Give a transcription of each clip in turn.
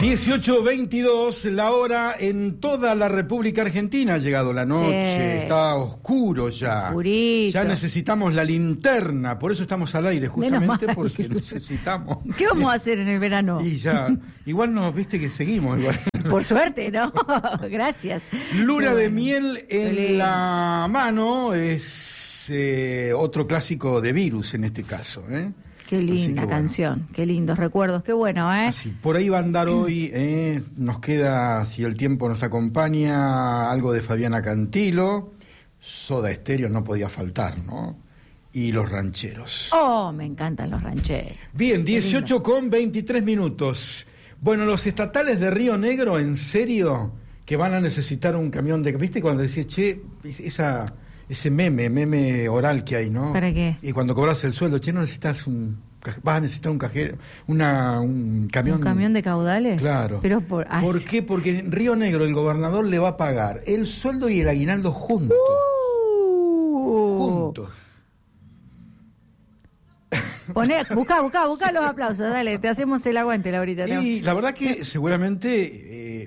18:22, la hora en toda la República Argentina. Ha llegado la noche, está oscuro ya. Oscurito. Ya necesitamos la linterna, por eso estamos al aire, justamente porque necesitamos. ¿Qué vamos a hacer en el verano? Y ya, igual nos viste que seguimos igual. Por suerte, ¿no? Gracias. Luna de bueno. miel en la mano es otro clásico de Virus en este caso, ¿eh? Qué linda canción, qué lindos recuerdos, qué bueno, ¿eh? Así, por ahí va a andar hoy, nos queda, si el tiempo nos acompaña, algo de Fabiana Cantilo, Soda Stereo no podía faltar, ¿no? Y Los Rancheros. Oh, me encantan los rancheros. Bien, 18:23. Bueno, los estatales de Río Negro, en serio, que van a necesitar un camión de... ¿Viste cuando decís, che, ese meme oral que hay, ¿no? ¿Para qué? Y cuando cobras el sueldo, che, no necesitas vas a necesitar un cajero, un camión. ¿Un camión de caudales? Claro. Pero ¿Por qué? Porque en Río Negro el gobernador le va a pagar el sueldo y el aguinaldo juntos. Juntos. Buscá los aplausos, dale, te hacemos el aguante, Laurita. Y la verdad que seguramente...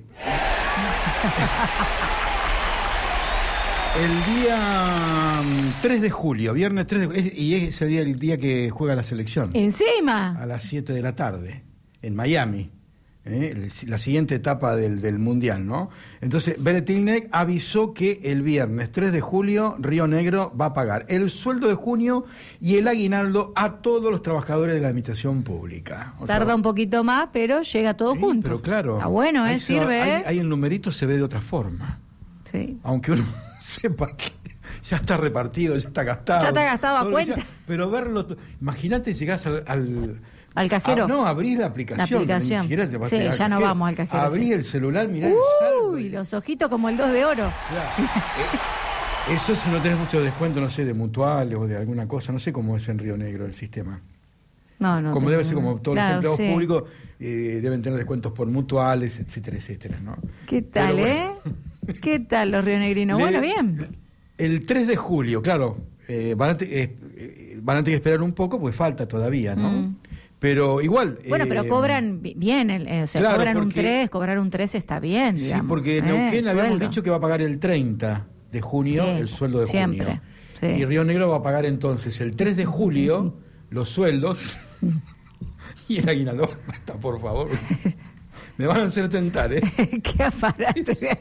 el día 3 de julio, viernes 3 de julio, y es ese día el día que juega la selección. ¡Encima! A las 7 de la tarde, en Miami, la siguiente etapa del Mundial, ¿no? Entonces, Beretilnec avisó que el viernes 3 de julio Río Negro va a pagar el sueldo de junio y el aguinaldo a todos los trabajadores de la administración pública. Tarda un poquito más, pero llega todo junto. Pero claro. Está bueno, sirve, ahí el numerito se ve de otra forma. Sí. Aunque uno sepa que ya está repartido, ya está gastado. Ya está gastado a cuenta. Pero verlo... Imagínate, llegás al cajero. No, abrís la aplicación. Ni siquiera te vas a ya no vamos al cajero. Abrís el celular, mirá el saldo. Uy, los ojitos como el 2 de oro. Claro. Eso si no tenés mucho descuento, no sé, de mutuales o de alguna cosa. No sé cómo es en Río Negro el sistema. No. Como debe ser, como todos los empleados públicos deben tener descuentos por mutuales, etcétera, etcétera, ¿no? ¿Qué tal, ¿Qué tal los rionegrinos? Bueno, bien. El 3 de julio, claro, van a tener que esperar un poco, porque falta todavía, ¿no? Pero igual... Bueno, pero cobran bien, claro, cobrar un 3 está bien, digamos. Sí, porque Neuquén habíamos dicho que va a pagar el 30 de junio, el sueldo de junio. Sí. Y Río Negro va a pagar entonces el 3 de julio los sueldos y el aguinaldo. Basta, por favor. Me van a hacer tentar, ¡Qué aparato!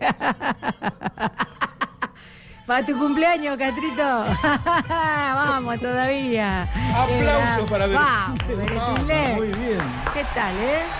Para tu cumpleaños, Catrito. Vamos todavía. Aplausos para Beretilnec. Muy bien. ¿Qué tal,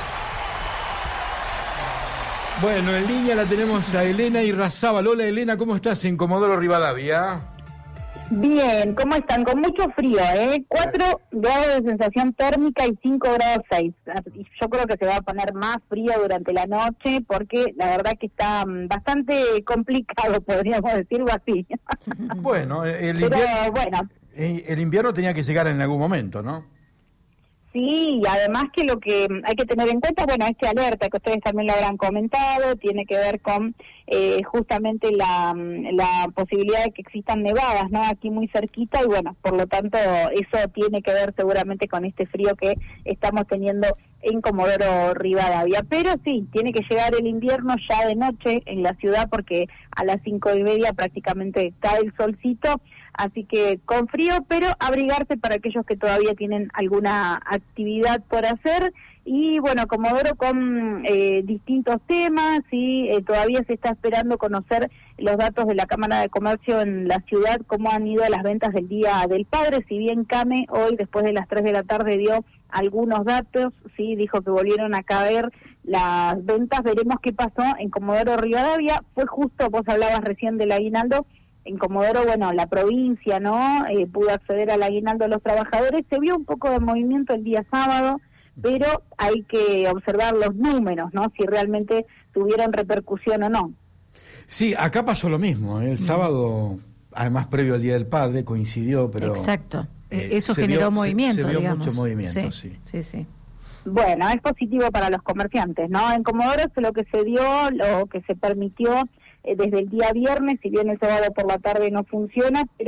Bueno, en línea la tenemos a Elena Irrazábal. Hola, Elena, ¿cómo estás en Comodoro Rivadavia? Bien, ¿cómo están? Con mucho frío, 4 grados de sensación térmica y 5 grados 6. Yo creo que se va a poner más frío durante la noche porque la verdad que está bastante complicado, podríamos decirlo así. Bueno, el invierno tenía que llegar en algún momento, ¿no? Sí, y además que lo que hay que tener en cuenta, bueno, este alerta que ustedes también lo habrán comentado, tiene que ver con justamente la posibilidad de que existan nevadas, ¿no? Aquí muy cerquita, y bueno, por lo tanto, eso tiene que ver seguramente con este frío que estamos teniendo en Comodoro Rivadavia. Pero sí, tiene que llegar el invierno ya de noche en la ciudad, porque a las 5:30 prácticamente cae el solcito. Así que con frío, pero abrigarse para aquellos que todavía tienen alguna actividad por hacer. Y bueno, Comodoro con distintos temas, y todavía se está esperando conocer los datos de la Cámara de Comercio en la ciudad, cómo han ido las ventas del Día del Padre. Si bien CAME hoy, después de las 3 de la tarde, dio algunos datos, sí, dijo que volvieron a caer las ventas. Veremos qué pasó en Comodoro Rivadavia. Fue justo, vos hablabas recién del aguinaldo. En Comodoro, bueno, la provincia, ¿no? Pudo acceder al aguinaldo a los trabajadores. Se vio un poco de movimiento el día sábado, pero hay que observar los números, ¿no? Si realmente tuvieron repercusión o no. Sí, acá pasó lo mismo. El sábado, además previo al Día del Padre, coincidió, pero... Exacto. Eso generó movimiento, se vio digamos. mucho movimiento, sí. Bueno, es positivo para los comerciantes, ¿no? En Comodoro es lo que se dio, lo que se permitió desde el día viernes, si bien el sábado por la tarde no funciona, pero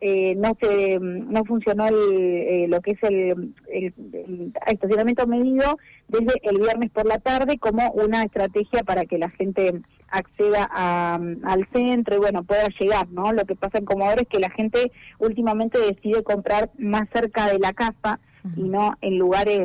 no funcionó lo que es el estacionamiento medido desde el viernes por la tarde como una estrategia para que la gente acceda al centro y bueno, pueda llegar, ¿no? Lo que pasa en Comodoro es que la gente últimamente decide comprar más cerca de la casa y no en lugares,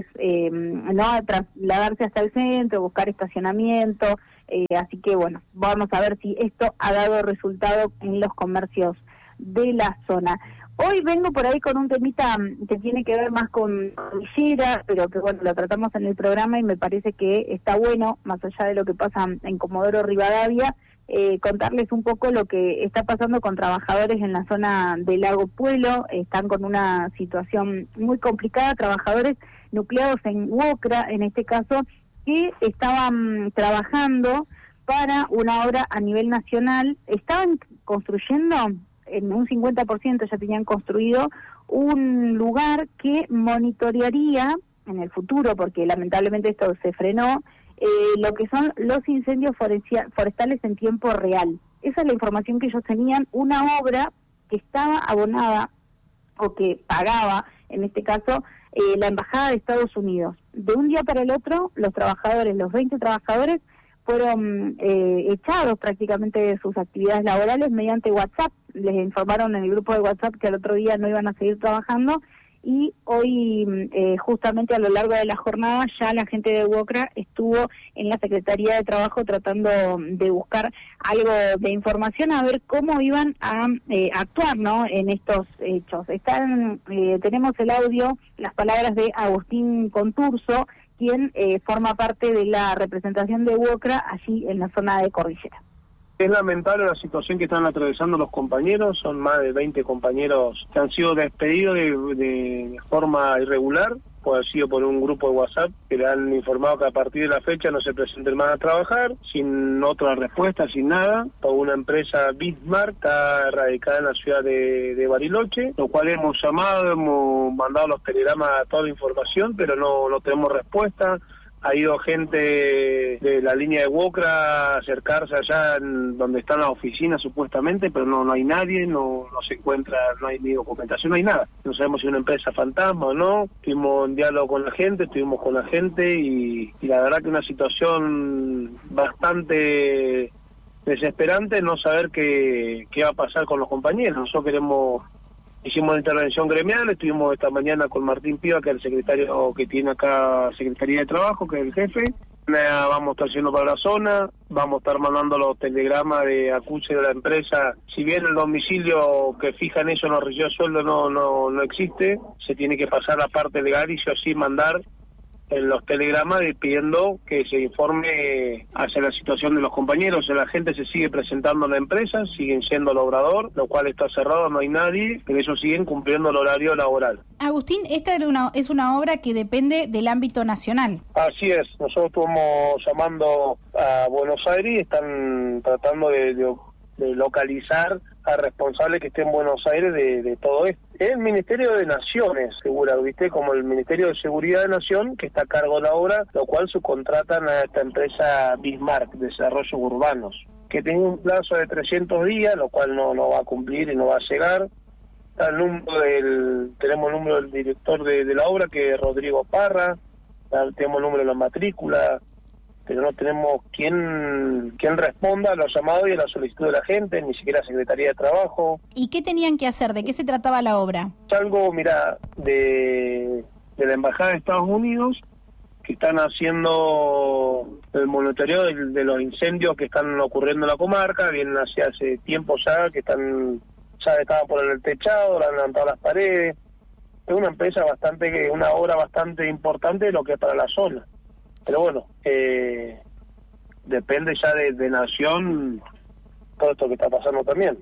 no trasladarse hasta el centro, buscar estacionamiento, así que bueno, vamos a ver si esto ha dado resultado en los comercios de la zona. Hoy vengo por ahí con un temita que tiene que ver más con Cordillera, pero que bueno, lo tratamos en el programa y me parece que está bueno, más allá de lo que pasa en Comodoro Rivadavia, contarles un poco lo que está pasando con trabajadores en la zona del Lago Puelo. Están con una situación muy complicada, trabajadores nucleados en UOCRA, en este caso, que estaban trabajando para una obra a nivel nacional, estaban construyendo en un 50% ya tenían construido un lugar que monitorearía en el futuro, porque lamentablemente esto se frenó, lo que son los incendios forestales en tiempo real. Esa es la información que ellos tenían, una obra que estaba abonada o que pagaba, en este caso, la Embajada de Estados Unidos. De un día para el otro, los 20 trabajadores, fueron echados prácticamente de sus actividades laborales mediante WhatsApp. Les informaron en el grupo de WhatsApp que al otro día no iban a seguir trabajando y hoy justamente a lo largo de la jornada ya la gente de UOCRA estuvo en la Secretaría de Trabajo tratando de buscar algo de información a ver cómo iban a actuar, ¿no?, en estos hechos. Tenemos el audio, las palabras de Agustín Conturso, quien forma parte de la representación de UOCRA allí en la zona de Cordillera. Es lamentable la situación que están atravesando los compañeros, son más de 20 compañeros que han sido despedidos de forma irregular, pues ha sido por un grupo de WhatsApp que le han informado que a partir de la fecha no se presenten más a trabajar, sin otra respuesta, sin nada, por una empresa Bismarck, está radicada en la ciudad de Bariloche, lo cual hemos llamado, hemos mandado los telegramas a toda la información, pero no tenemos respuesta. Ha ido gente de la línea de UOCRA a acercarse allá donde están las oficinas supuestamente, pero no hay nadie, no se encuentra, no hay ni documentación, no hay nada. No sabemos si es una empresa fantasma o no. Estuvimos en diálogo con la gente, estuvimos con la gente y la verdad que una situación bastante desesperante, no saber qué va a pasar con los compañeros. Nosotros hicimos una intervención gremial, estuvimos esta mañana con Martín Piva, que es el secretario que tiene acá Secretaría de Trabajo, que es el jefe. Vamos a estar yendo para la zona, vamos a estar mandando los telegramas de acuse de la empresa. Si bien el domicilio que fijan eso no recibió sueldo no existe, se tiene que pasar la parte legal y yo sí mandar en los telegramas pidiendo que se informe hacia la situación de los compañeros. La gente se sigue presentando en la empresa, siguen siendo el obrador, lo cual está cerrado, no hay nadie, pero ellos siguen cumpliendo el horario laboral. Agustín, esta es una obra que depende del ámbito nacional. Así es, nosotros estuvimos llamando a Buenos Aires y están tratando de localizar a responsables que estén en Buenos Aires de todo esto. Es el Ministerio de Naciones, segura, ¿viste? Como el Ministerio de Seguridad de Nación, que está a cargo de la obra, lo cual subcontratan a esta empresa Bismarck, Desarrollos Urbanos, que tiene un plazo de 300 días, lo cual no va a cumplir y no va a llegar. Está tenemos el número del director de la obra, que es Rodrigo Parra, tenemos el número de la matrícula, pero no tenemos quien responda a los llamados y a la solicitud de la gente, ni siquiera Secretaría de Trabajo. ¿Y qué tenían que hacer? ¿De qué se trataba la obra? Es algo, de la Embajada de Estados Unidos, que están haciendo el monitoreo de los incendios que están ocurriendo en la comarca, vienen hace tiempo ya, que estaban por el techado, le han levantado las paredes. Es una empresa una obra bastante importante de lo que es para la zona. Pero bueno, depende ya de Nación todo esto que está pasando también.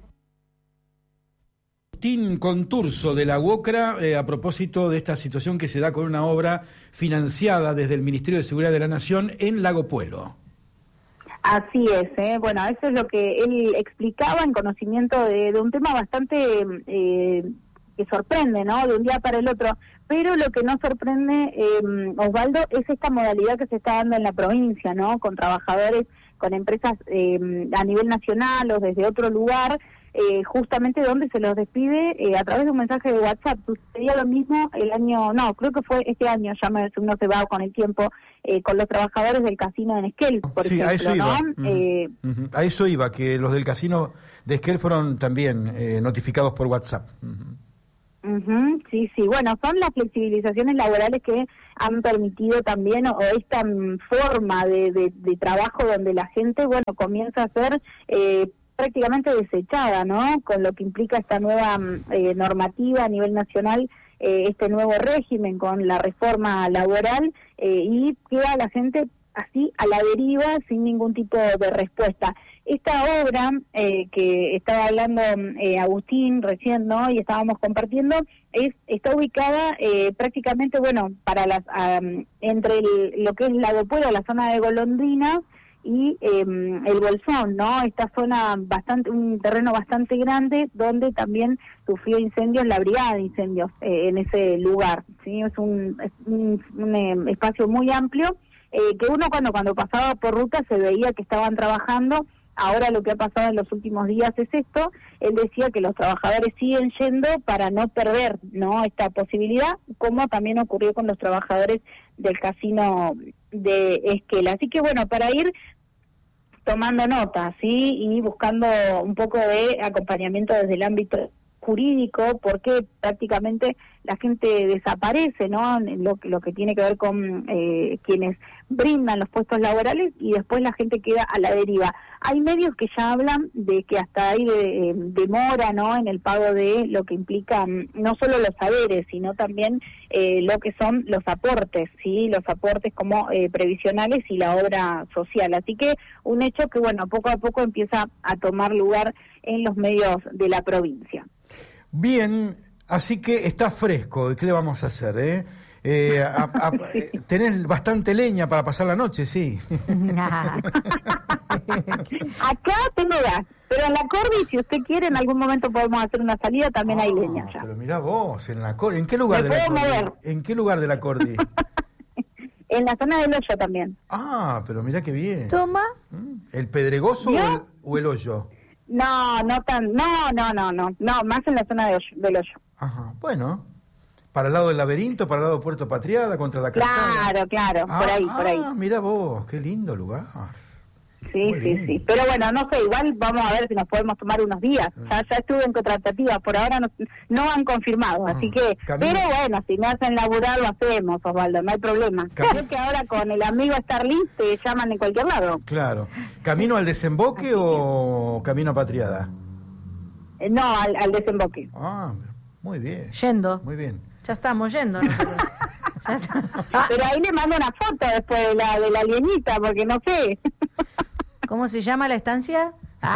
Agustín Conturso de la UOCRA, a propósito de esta situación que se da con una obra financiada desde el Ministerio de Seguridad de la Nación en Lago Puelo. Así es, bueno, eso es lo que él explicaba en conocimiento de un tema bastante que sorprende, ¿no?, de un día para el otro. Pero lo que no sorprende, Osvaldo, es esta modalidad que se está dando en la provincia, ¿no?, con trabajadores, con empresas a nivel nacional o desde otro lugar, justamente donde se los despide a través de un mensaje de WhatsApp. Sucedía lo mismo creo que fue este año, uno se va con el tiempo, con los trabajadores del casino en Esquel, por ejemplo, a eso iba. ¿no? A eso iba, que los del casino de Esquel fueron también notificados por WhatsApp. Sí, bueno, son las flexibilizaciones laborales que han permitido también, o esta forma de trabajo donde la gente, bueno, comienza a ser prácticamente desechada, ¿no? Con lo que implica esta nueva normativa a nivel nacional, este nuevo régimen con la reforma laboral, y queda la gente así a la deriva sin ningún tipo de respuesta. Esta obra que estaba hablando Agustín recién, ¿no? Y estábamos compartiendo, está ubicada prácticamente, bueno, para entre lo que es Lago Pueblo, la zona de Golondrina, y el Bolsón, ¿no? Esta zona un terreno bastante grande donde también sufrió incendios la brigada de incendios en ese lugar, ¿sí? Es un espacio muy amplio que uno cuando pasaba por ruta se veía que estaban trabajando. Ahora lo que ha pasado en los últimos días es esto. Él decía que los trabajadores siguen yendo para no perder, ¿no?, esta posibilidad, como también ocurrió con los trabajadores del casino de Esquel. Así que bueno, para ir tomando nota, ¿sí?, y buscando un poco de acompañamiento desde el ámbito jurídico, porque prácticamente la gente desaparece, ¿no?, lo que tiene que ver con quienes brindan los puestos laborales, y después la gente queda a la deriva. Hay medios que ya hablan de que hasta hay demora, ¿no?, en el pago de lo que implica no solo los saberes, sino también lo que son los aportes, ¿sí?, los aportes como previsionales y la obra social. Así que un hecho que, bueno, poco a poco empieza a tomar lugar en los medios de la provincia. Bien, así que está fresco. ¿Y qué le vamos a hacer, tenés bastante leña para pasar la noche, sí. Acá tengo gas, pero en la Cordi, si usted quiere, en algún momento podemos hacer una salida, también hay leña ya. Pero mirá vos, en la Cordi. ¿En qué lugar de la Cordi? ¿En qué lugar de la Cordi? En la zona del Hoyo también. Ah, pero mirá qué bien. Toma. ¿El Pedregoso o el Hoyo? No, más en la zona del Hoyo. Ajá, bueno. ¿Para el lado del Laberinto, para el lado de Puerto Patriada, contra la Cascada? Claro, por ahí. Mira vos, qué lindo lugar. Sí. Pero bueno, no sé, igual vamos a ver si nos podemos tomar unos días. Ya estuve en contratativa, por ahora no han confirmado, así que... Pero bueno, si me hacen laburar, lo hacemos, Osvaldo, no hay problema. Creo que ahora con el amigo Starlink te llaman en cualquier lado. Claro. ¿Camino al desemboque o camino a Patriada? No, al desemboque. Ah, muy bien. Yendo. Muy bien. Ya estamos yendo. ¿No? Pero ahí le mando una foto después de la alienita, porque no sé. ¿Cómo se llama la estancia?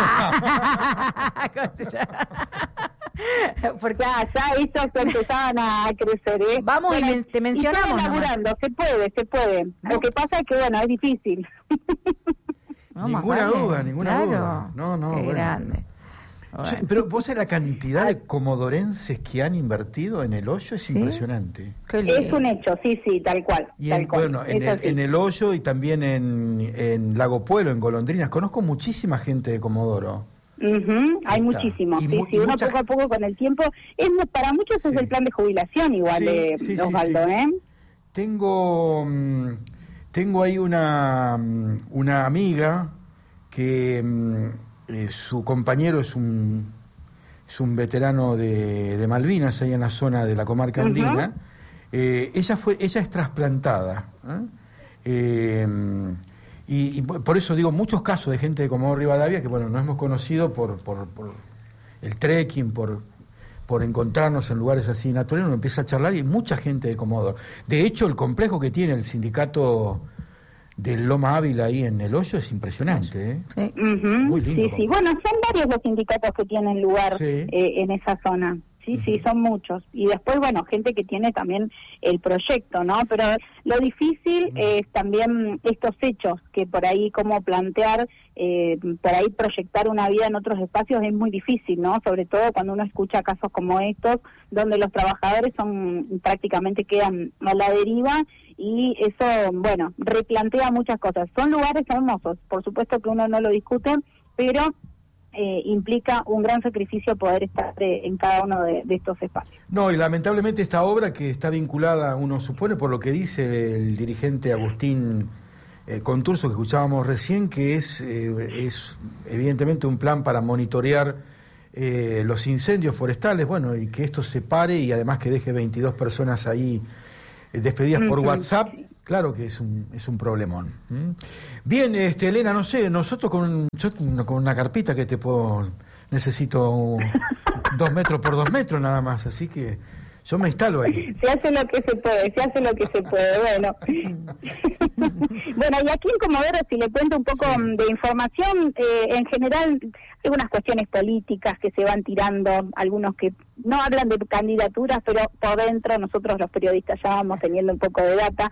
¿Cómo se llama? Porque ya estos empezaban a crecer, ¿eh? Vamos, bueno, y te mencionamos. Laburando, se puede. No. Lo que pasa es que, bueno, es difícil. No, ninguna duda. No, qué bueno. grande. Bueno. Pero vos sabés la cantidad de comodorenses que han invertido en el Hoyo, es impresionante. Es un hecho, sí, tal cual. Y cual. En el Hoyo y también en Lago Pueblo, en Golondrinas, conozco muchísima gente de Comodoro. Hay muchísimos. Sí, uno poco a poco con el tiempo, para muchos es el plan de jubilación igual, Osvaldo, ¿eh? Tengo ahí una amiga que... su compañero es un veterano de Malvinas, ahí en la zona de la comarca andina. Ella es trasplantada. Y por eso digo, muchos casos de gente de Comodoro Rivadavia que, bueno, nos hemos conocido por el trekking, por encontrarnos en lugares así naturales, uno empieza a charlar y mucha gente de Comodoro. De hecho, el complejo que tiene el sindicato del Loma Ávila ahí en el Hoyo es impresionante, ¿eh? Sí. Muy lindo. Sí. Bueno, son varios los sindicatos que tienen lugar en esa zona. Sí, son muchos. Y después, bueno, gente que tiene también el proyecto, ¿no? Pero lo difícil es también estos hechos, que por ahí cómo plantear, por ahí proyectar una vida en otros espacios es muy difícil, ¿no? Sobre todo cuando uno escucha casos como estos, donde los trabajadores prácticamente quedan a la deriva, y eso, bueno, replantea muchas cosas. Son lugares hermosos, por supuesto que uno no lo discute, pero implica un gran sacrificio poder estar en cada uno de estos espacios. No, y lamentablemente esta obra que está vinculada, uno supone, por lo que dice el dirigente Agustín Conturso, que escuchábamos recién, que es evidentemente un plan para monitorear los incendios forestales, bueno, y que esto se pare y además que deje 22 personas ahí despedidas por WhatsApp, claro que es un problemón. Bien, Elena, no sé, nosotros con una carpita que necesito 2 metros por 2 metros nada más, así que yo me instalo ahí. Se hace lo que se puede, bueno. Bueno, y aquí en Comodoro, si le cuento un poco de información, en general, algunas cuestiones políticas que se van tirando, algunos que no hablan de candidaturas, pero por dentro nosotros los periodistas ya vamos teniendo un poco de data.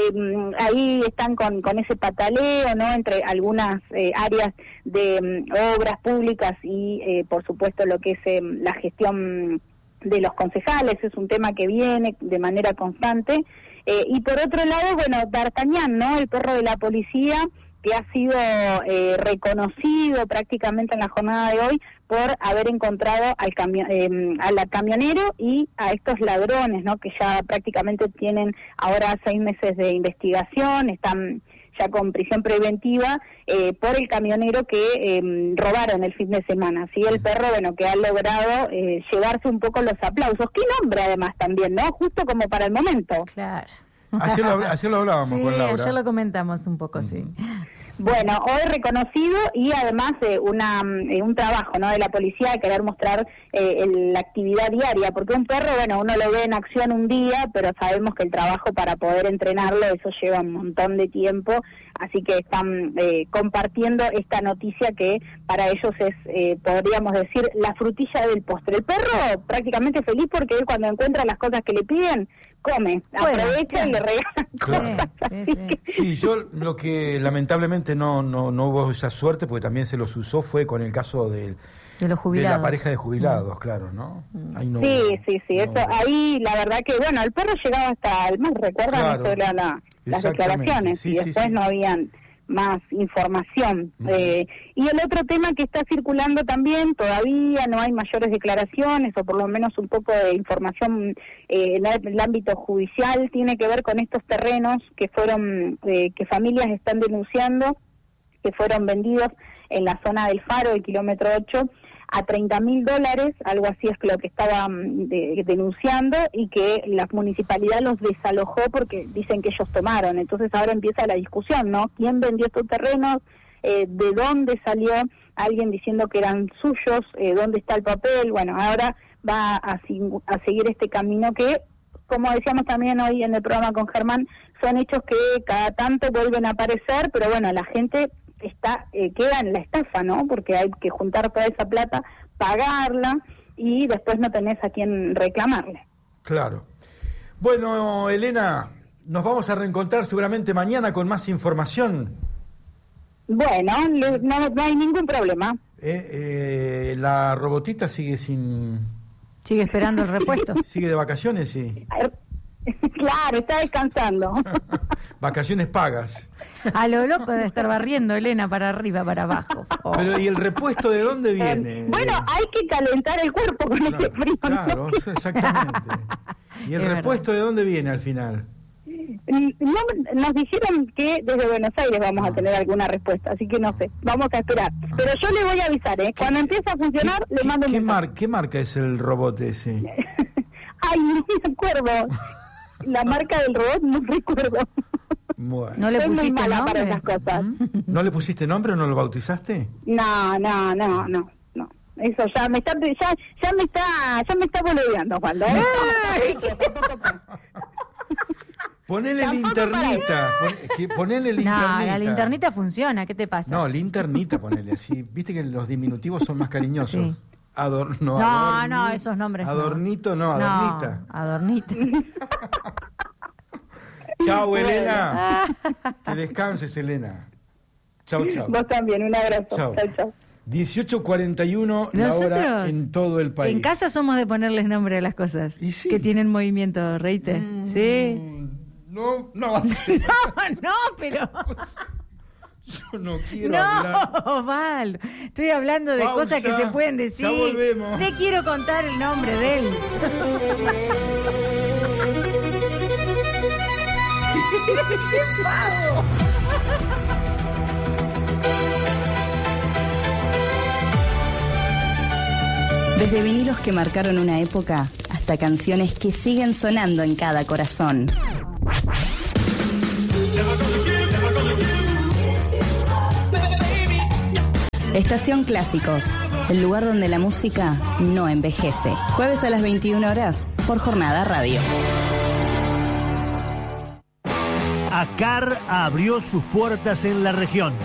Ahí están con ese pataleo, ¿no?, entre algunas áreas de obras públicas y, por supuesto, lo que es la gestión de los concejales. Es un tema que viene de manera constante. Y por otro lado, bueno, D'Artagnan, ¿no?, el perro de la policía, que ha sido reconocido prácticamente en la jornada de hoy por haber encontrado al camionero y a estos ladrones, ¿no?, que ya prácticamente tienen ahora 6 meses de investigación, están ya con prisión preventiva por el camionero que robaron el fin de semana. Así el perro, bueno, que ha logrado llevarse un poco los aplausos. Qué nombre además también, ¿no? Justo como para el momento. Claro. Ayer lo hablábamos sí, con Laura. Ayer lo comentamos un poco, sí. Bueno, hoy reconocido y además un trabajo, ¿no?, de la policía de querer mostrar la actividad diaria, porque un perro, bueno, uno lo ve en acción un día, pero sabemos que el trabajo para poder entrenarlo, eso lleva un montón de tiempo, así que están compartiendo esta noticia que para ellos es, podríamos decir, la frutilla del postre. El perro prácticamente feliz porque él cuando encuentra las cosas que le piden, come, aprovecha y le regala cosas. Sí, yo lo que lamentablemente no hubo esa suerte, porque también se los usó, fue con el caso de los jubilados. De la pareja de jubilados, claro, ¿no? Ahí no sí, no, eso, ahí la verdad que, bueno, el perro llegaba hasta el mar, ¿recuerdan? Claro, esto era las declaraciones, sí, y después no habían más información. Y el otro tema que está circulando también, todavía no hay mayores declaraciones, o por lo menos un poco de información en el ámbito judicial, tiene que ver con estos terrenos que fueron, que familias están denunciando, que fueron vendidos en la zona del Faro, el kilómetro 8, a $30.000, algo así es lo que estaban denunciando, y que la municipalidad los desalojó porque dicen que ellos tomaron. Entonces ahora empieza la discusión, ¿no? ¿Quién vendió estos terrenos? ¿De dónde salió? Alguien diciendo que eran suyos, ¿dónde está el papel? Bueno, ahora va a seguir este camino que, como decíamos también hoy en el programa con Germán, son hechos que cada tanto vuelven a aparecer, pero bueno, la gente queda en la estafa, ¿no? Porque hay que juntar toda esa plata, pagarla y después no tenés a quién reclamarle. Claro. Bueno, Elena, nos vamos a reencontrar seguramente mañana con más información. Bueno, no hay ningún problema. La robotita sigue esperando el repuesto. Sigue de vacaciones, sí. Claro, está descansando. Vacaciones pagas. A lo loco de estar barriendo, Elena, para arriba, para abajo. Oh. Pero ¿y el repuesto de dónde viene? Bueno, hay que calentar el cuerpo con este frío. Claro, exactamente. ¿Y el repuesto de dónde viene al final? No, nos dijeron que desde Buenos Aires vamos a tener alguna respuesta, así que no sé, vamos a esperar. Pero yo le voy a avisar, cuando empiece a funcionar, le mando un mensaje. ¿Qué marca es el robot ese? Ay, no me acuerdo. La marca del robot no recuerdo. Bueno. ¿No le pusiste muy mala nombre? para esas cosas. ¿No le pusiste nombre o no lo bautizaste? No. Eso ya me está boludeando, Juan. Ponele linternita. Ponele linternita. No, la linternita funciona, ¿qué te pasa? No, linternita ponele así. Viste que los diminutivos son más cariñosos. Sí. No, esos nombres. Adornito, no, Adornita. No, Adornita. Chau, Elena. Que descanses, Elena. Chau. Vos también, un abrazo. Chau. 18:41 la hora en todo el país. En casa somos de ponerles nombre a las cosas que tienen movimiento, reíte. ¿Sí? No. No, pero... Yo no quiero hablar. No, Val, estoy hablando de Pausa, cosas que se pueden decir. ya volvemos. Te quiero contar el nombre de él. ¡Qué pavo! Desde vinilos que marcaron una época hasta canciones que siguen sonando en cada corazón. Estación Clásicos, el lugar donde la música no envejece. Jueves a las 21 horas por Jornada Radio. ACAR abrió sus puertas en la región.